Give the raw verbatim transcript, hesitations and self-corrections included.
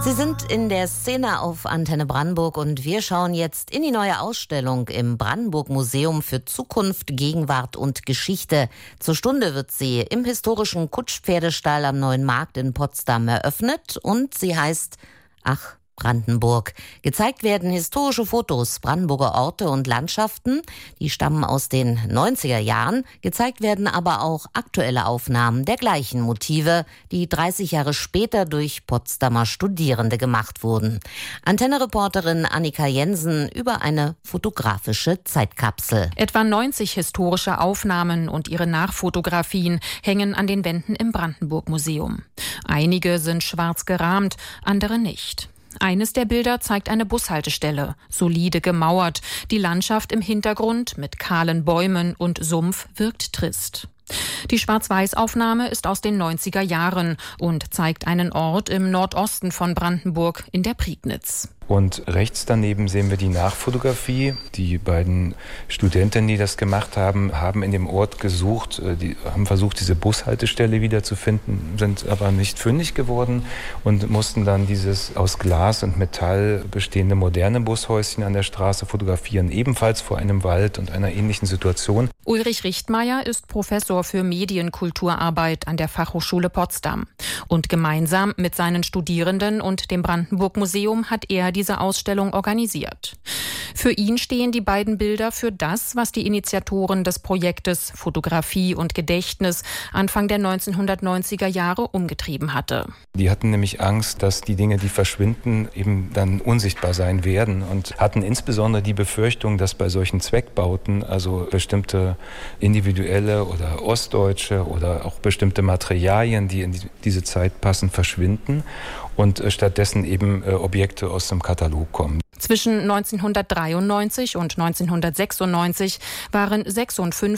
Sie sind in der Szene auf Antenne Brandenburg und wir schauen jetzt in die neue Ausstellung im Brandenburg-Museum für Zukunft, Gegenwart und Geschichte. Zur Stunde wird sie im historischen Kutschpferdestall am Neuen Markt in Potsdam eröffnet und sie heißt Ach, Brandenburg. Gezeigt werden historische Fotos Brandenburger Orte und Landschaften, die stammen aus den neunziger Jahren. Gezeigt werden aber auch aktuelle Aufnahmen der gleichen Motive, die dreißig Jahre später durch Potsdamer Studierende gemacht wurden. Antenne-Reporterin Annika Jensen über eine fotografische Zeitkapsel. Etwa neunzig historische Aufnahmen und ihre Nachfotografien hängen an den Wänden im Brandenburg-Museum. Einige sind schwarz gerahmt, andere nicht. Eines der Bilder zeigt eine Bushaltestelle, solide gemauert. Die Landschaft im Hintergrund mit kahlen Bäumen und Sumpf wirkt trist. Die Schwarz-Weiß-Aufnahme ist aus den neunziger Jahren und zeigt einen Ort im Nordosten von Brandenburg in der Prignitz. Und rechts daneben sehen wir die Nachfotografie. Die beiden Studentinnen, die das gemacht haben, haben in dem Ort gesucht, die haben versucht, diese Bushaltestelle wiederzufinden, sind aber nicht fündig geworden und mussten dann dieses aus Glas und Metall bestehende moderne Bushäuschen an der Straße fotografieren, ebenfalls vor einem Wald und einer ähnlichen Situation. Ulrich Richtmeier ist Professor für Medienkulturarbeit an der Fachhochschule Potsdam. Und gemeinsam mit seinen Studierenden und dem Brandenburg-Museum hat er diese Ausstellung organisiert. Für ihn stehen die beiden Bilder für das, was die Initiatoren des Projektes Fotografie und Gedächtnis Anfang der neunzehnhundertneunziger Jahre umgetrieben hatte. Die hatten nämlich Angst, dass die Dinge, die verschwinden, eben dann unsichtbar sein werden und hatten insbesondere die Befürchtung, dass bei solchen Zweckbauten, also bestimmte individuelle oder ostdeutsche oder auch bestimmte Materialien, die in diese Zeit passen, verschwinden und stattdessen eben Objekte aus dem Katalog kommen. Zwischen neunzehnhundertdreiundneunzig und neunzehnhundertsechsundneunzig waren sechsundfünfzig